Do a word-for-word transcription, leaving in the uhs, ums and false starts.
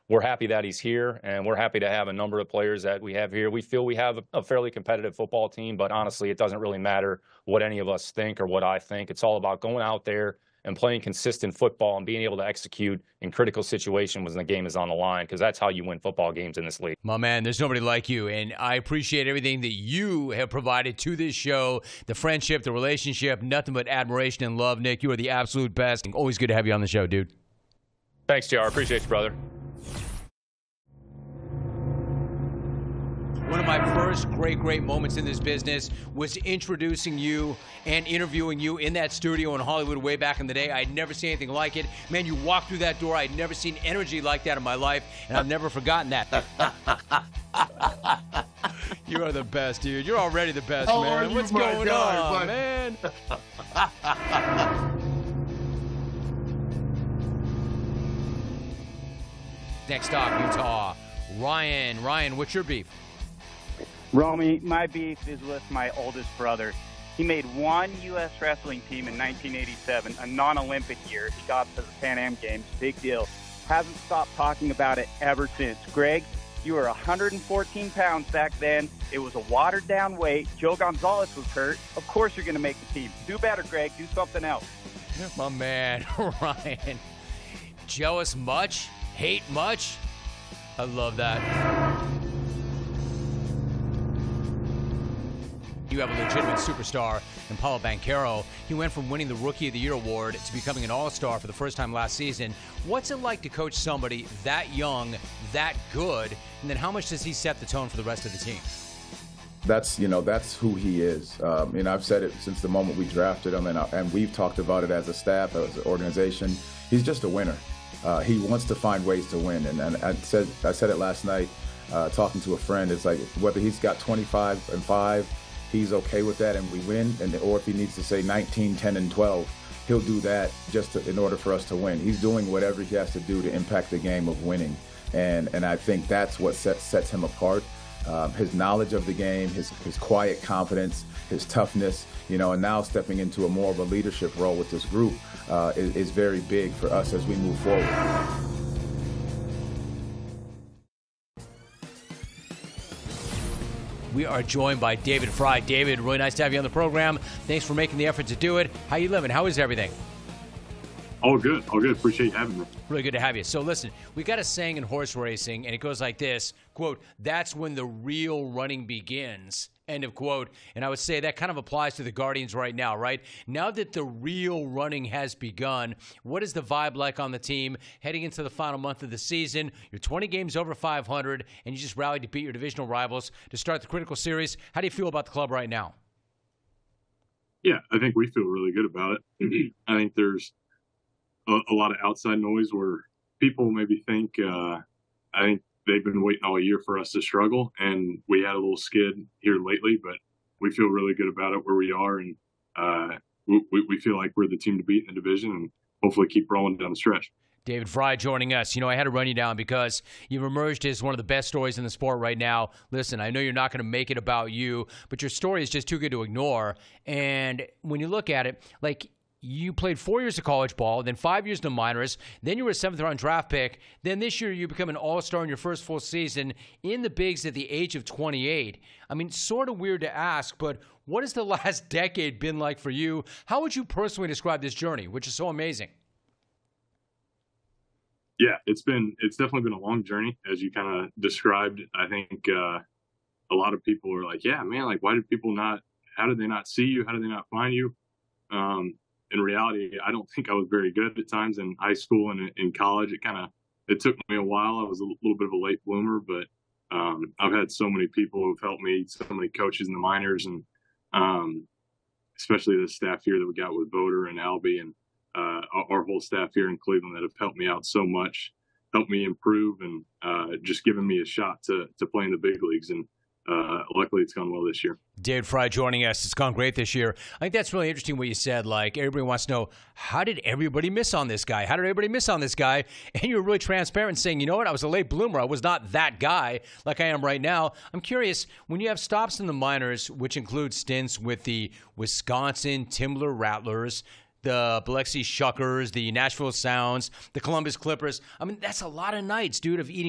we're happy that he's here, and we're happy to have a number of players that we have here. We feel we have a fairly competitive football team, but honestly, it doesn't really matter what any of us think or what I think. It's all about going out there and playing consistent football and being able to execute in critical situations when the game is on the line, because that's how you win football games in this league. My man, there's nobody like you, and I appreciate everything that you have provided to this show, the friendship, the relationship, nothing but admiration and love. Nick, you are the absolute best. Always good to have you on the show, dude. Thanks, J R. Appreciate you, brother. One of my first great, great moments in this business was introducing you and interviewing you in that studio in Hollywood way back in the day. I'd never seen anything like it. Man, you walked through that door. I'd never seen energy like that in my life, and I've never forgotten that. You are the best, dude. You're already the best, How man. are you, What's my going guy, on, my- man? Next stop, Utah. Ryan. Ryan, what's your beef? Romy, my beef is with my oldest brother. He made one U S wrestling team in nineteen eighty-seven, a non-Olympic year. He got to the Pan Am Games. Big deal. Hasn't stopped talking about it ever since. Greg, you were one hundred fourteen pounds back then. It was a watered-down weight. Joe Gonzalez was hurt. Of course you're going to make the team. Do better, Greg. Do something else. My man, Ryan. Jealous much? Hate much? I love that. You have a legitimate superstar in Paulo Banchero. He went from winning the Rookie of the Year award to becoming an all-star for the first time last season. What's it like to coach somebody that young, that good, and then how much does he set the tone for the rest of the team? That's, you know, that's who he is. Um, and I've said it since the moment we drafted him, and, I, and we've talked about it as a staff, as an organization. He's just a winner. Uh, he wants to find ways to win. And, and I said I said it last night, uh, talking to a friend. It's like whether he's got twenty-five and five, he's okay with that and we win, and or if he needs to say nineteen, ten, and twelve, he'll do that just to, in order for us to win. He's doing whatever he has to do to impact the game of winning. And and I think that's what sets, sets him apart. Um, his knowledge of the game, his, his quiet confidence, his toughness, you know, and now stepping into a more of a leadership role with this group uh, is, is very big for us as we move forward. We are joined by David Fry. David, really nice to have you on the program. Thanks for making the effort to do it. How you living? How is everything? All good. All good. Appreciate you having me. Really good to have you. So listen, we got a saying in horse racing, and it goes like this, quote, that's when the real running begins, end of quote. And I would say that kind of applies to the Guardians right now, right? Now that the real running has begun, what is the vibe like on the team heading into the final month of the season? You're twenty games over five hundred, and you just rallied to beat your divisional rivals to start the critical series. How do you feel about the club right now? Yeah, I think we feel really good about it. I think there's a, a lot of outside noise where people maybe think, uh, I think they've been waiting all year for us to struggle, and we had a little skid here lately, but we feel really good about it where we are, and uh, we, we feel like we're the team to beat in the division and hopefully keep rolling down the stretch. David Fry joining us. You know, I had to run you down because you've emerged as one of the best stories in the sport right now. Listen, I know you're not going to make it about you, but your story is just too good to ignore. And when you look at it, like, you played four years of college ball, then five years in the minors, then you were a seventh-round draft pick, then this year you become an all-star in your first full season in the bigs at the age of twenty-eight. I mean, sort of weird to ask, but what has the last decade been like for you? How would you personally describe this journey, which is so amazing? Yeah, it's been it's definitely been a long journey, as you kind of described. I think uh, a lot of people are like, yeah, man, like, why did people not, how did they not see you? How did they not find you? Um, in reality, I don't think I was very good at times in high school and in college. It kind of, it took me a while. I was a little bit of a late bloomer, but um, I've had so many people who've helped me, so many coaches in the minors, and um, especially the staff here that we got with Voter and Albie and uh, our whole staff here in Cleveland that have helped me out so much, helped me improve, and uh, just given me a shot to to play in the big leagues. And Uh, luckily, it's gone well this year. David Fry joining us. It's gone great this year. I think that's really interesting what you said. Like, everybody wants to know, how did everybody miss on this guy? How did everybody miss on this guy? And you were really transparent saying, you know what, I was a late bloomer. I was not that guy like I am right now. I'm curious, when you have stops in the minors, which include stints with the Wisconsin Timber Rattlers, the Biloxi Shuckers, the Nashville Sounds, the Columbus Clippers. I mean, that's a lot of nights, dude, of eating